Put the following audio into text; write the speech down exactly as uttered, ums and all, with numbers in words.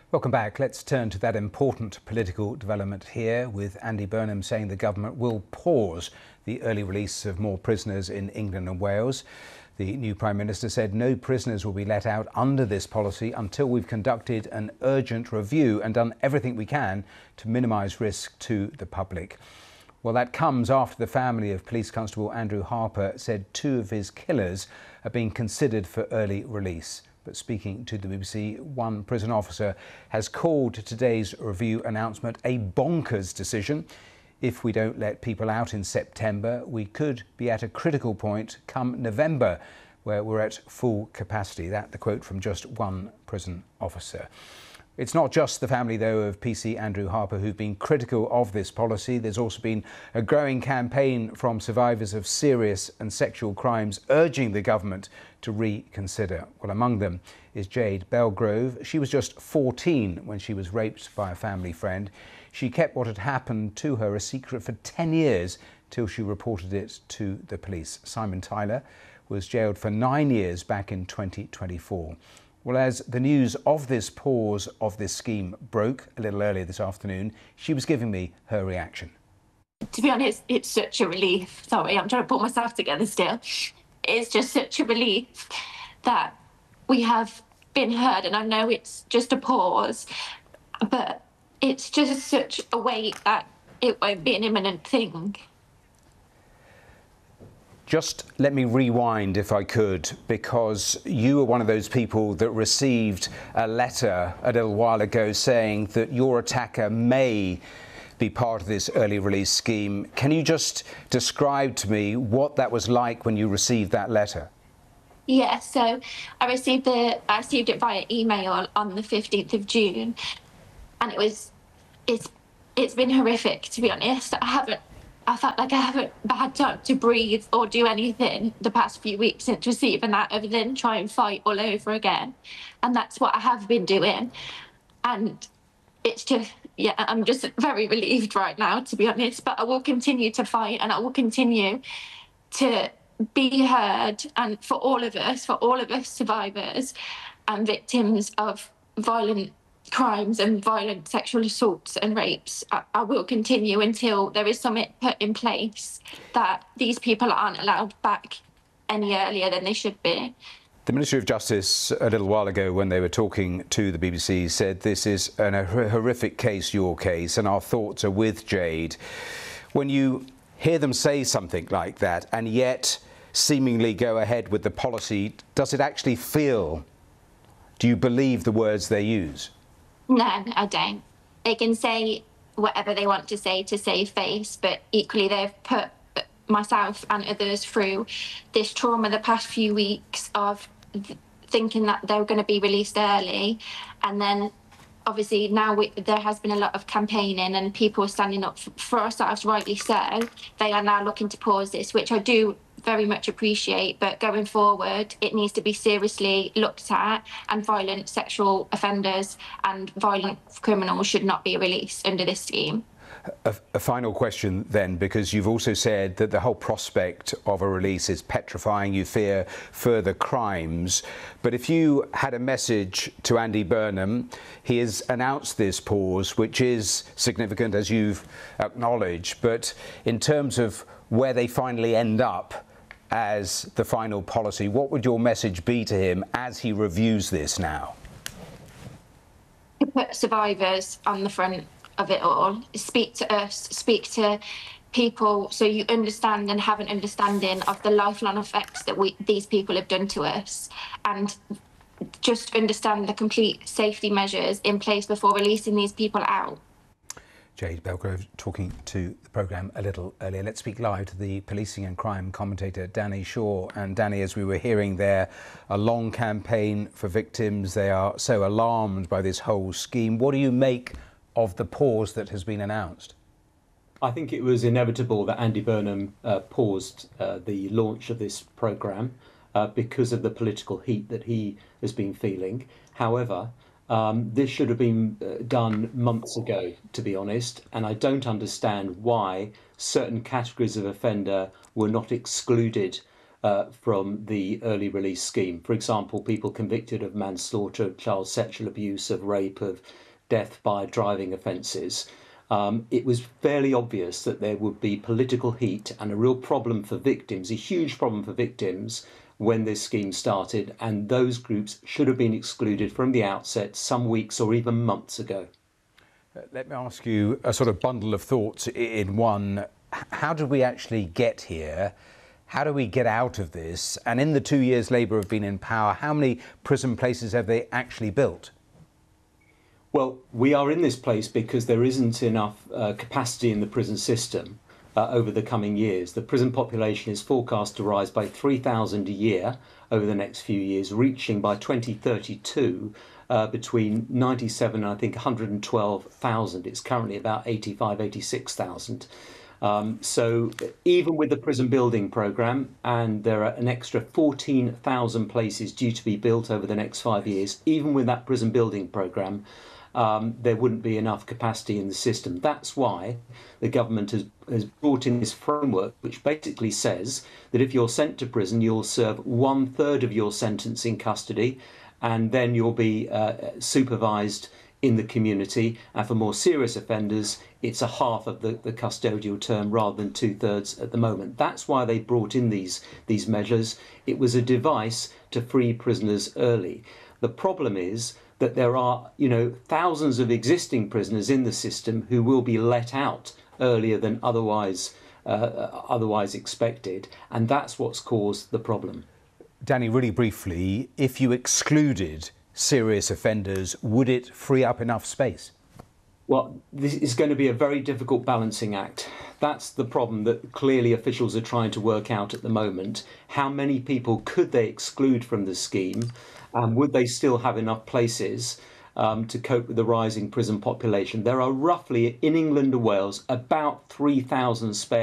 Welcome back. Let's turn to that important political development here, with Andy Burnham saying the government will pause the early release of more prisoners in England and Wales. The new Prime Minister said no prisoners will be let out under this policy until we've conducted an urgent review and done everything we can to minimise risk to the public. Well, that comes after the family of Police Constable Andrew Harper said two of his killers are being considered for early release. But speaking to the B B C, one prison officer has called today's review announcement a bonkers decision. If we don't let people out in September, we could be at a critical point come November, where we're at full capacity. That the quote from just one prison officer. It's not just the family, though, of P C Andrew Harper who've been critical of this policy. There's also been a growing campaign from survivors of serious and sexual crimes urging the government to reconsider. Well, among them is Jade Belgrove. She was just fourteen when she was raped by a family friend. She kept what had happened to her a secret for ten years till she reported it to the police. Simon Tyler was jailed for nine years back in twenty twenty-four. Well, as the news of this pause of this scheme broke a little earlier this afternoon, she was giving me her reaction. To be honest, it's such a relief. Sorry, I'm trying to pull myself together still. It's just such a relief that we have been heard, and I know it's just a pause, but it's just such a weight that it won't be an imminent thing. Just let me rewind, if I could, because you were one of those people that received a letter a little while ago saying that your attacker may be part of this early release scheme. Can you just describe to me what that was like when you received that letter? Yeah, so I received the I received it via email on the fifteenth of June, and it was it's it's been horrific, to be honest. I haven't I felt like I haven't had time to breathe or do anything the past few weeks since receiving that, other than try and fight all over again. And that's what I have been doing. And it's just, yeah, I'm just very relieved right now, to be honest. But I will continue to fight, and I will continue to be heard. And for all of us, for all of us survivors and victims of violent crimes and violent sexual assaults and rapes, I, I will continue until there is something put in place that these people aren't allowed back any earlier than they should be. The Ministry of Justice a little while ago, when they were talking to the B B C, said this is an, a horrific case, your case, and our thoughts are with Jade. When you hear them say something like that and yet seemingly go ahead with the policy, does it actually feel, do you believe the words they use? No, I don't. They can say whatever they want to say to save face, but equally they've put myself and others through this trauma the past few weeks of th- thinking that they were going to be released early. And then obviously now we, there has been a lot of campaigning and people standing up f- for ourselves, rightly so. They are now looking to pause this, which I do very much appreciate, but going forward it needs to be seriously looked at, and violent sexual offenders and violent criminals should not be released under this scheme. A, a final question then, because you've also said that the whole prospect of a release is petrifying, you fear further crimes. But if you had a message to Andy Burnham, he has announced this pause, which is significant, as you've acknowledged, but in terms of where they finally end up as the final policy, what would your message be to him as he reviews this now? To put survivors on the front of it all, speak to us, speak to people so you understand and have an understanding of the lifelong effects that we these people have done to us, and just understand the complete safety measures in place before releasing these people out. Jade Belgrove talking to the programme a little earlier. Let's speak live to the policing and crime commentator Danny Shaw. And Danny, as we were hearing there, a long campaign for victims. They are so alarmed by this whole scheme. What do you make of the pause that has been announced? I think it was inevitable that Andy Burnham uh, paused uh, the launch of this programme uh, because of the political heat that he has been feeling. However, Um, this should have been uh, done months ago, to be honest, and I don't understand why certain categories of offender were not excluded uh, from the early release scheme. For example, people convicted of manslaughter, of child sexual abuse, of rape, of death by driving offences. Um, it was fairly obvious that there would be political heat and a real problem for victims, a huge problem for victims, when this scheme started, and those groups should have been excluded from the outset some weeks or even months ago. Let me ask you a sort of bundle of thoughts in one. How did we actually get here? How do we get out of this? And in the two years Labour have been in power, how many prison places have they actually built? Well, we are in this place because there isn't enough uh, capacity in the prison system uh, over the coming years. The prison population is forecast to rise by three thousand a year over the next few years, reaching by twenty thirty-two uh, between ninety-seven and I think one hundred twelve thousand. It's currently about eighty-five, eighty-six thousand. Um, so even with the prison building programme, and there are an extra fourteen thousand places due to be built over the next five years, even with that prison building programme, um, there wouldn't be enough capacity in the system. That's why the government has, has brought in this framework, which basically says that if you're sent to prison, you'll serve one third of your sentence in custody, and then you'll be uh, supervised in the community, and for more serious offenders it's a half of the, the custodial term rather than two-thirds at the moment. That's why they brought in these these measures. It was a device to free prisoners early. The problem is that there are, you know, thousands of existing prisoners in the system who will be let out earlier than otherwise uh, otherwise expected, and that's what's caused the problem. Danny, really briefly, if you excluded serious offenders, would it free up enough space? Well, this is going to be a very difficult balancing act. That's the problem that clearly officials are trying to work out at the moment. How many people could they exclude from the scheme, and would they still have enough places um, to cope with the rising prison population? There are roughly, in England and Wales, about three thousand spare